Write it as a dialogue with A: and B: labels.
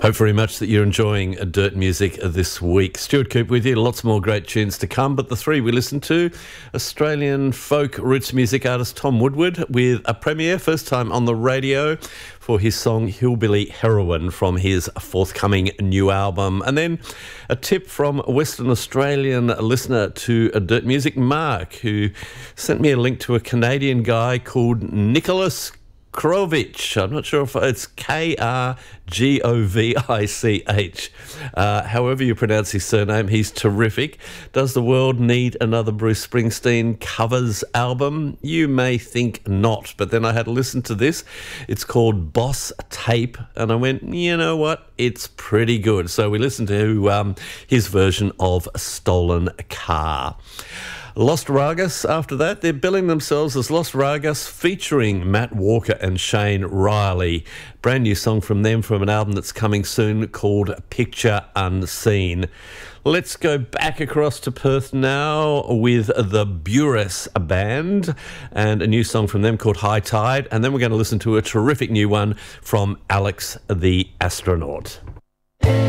A: Hope very much that you're enjoying Dirt Music this week. Stuart Coop with you. Lots more great tunes to come, but the three we listened to, Australian folk roots music artist Tom Woodward with a premiere, first time on the radio, for his song Hillbilly Heroine from his forthcoming new album. And then a tip from a Western Australian listener to Dirt Music, Mark, who sent me a link to a Canadian guy called Nicholas Krovich. I'm not sure if it's Krgovich. However you pronounce his surname, he's terrific. Does the world need another Bruce Springsteen covers album? You may think not, but then I had to listen to this. It's called Boss Tape, and I went, you know what? It's pretty good. So we listened to his version of Stolen Car. Lost Ragas after that. They're billing themselves as Lost Ragas featuring Matt Walker and Shane Riley. Brand new song from them from an album that's coming soon called Picture Unseen. Let's go back across to Perth now with the Buress Band and a new song from them called High Tide. And then we're going to listen to a terrific new one from Alex the Astronaut.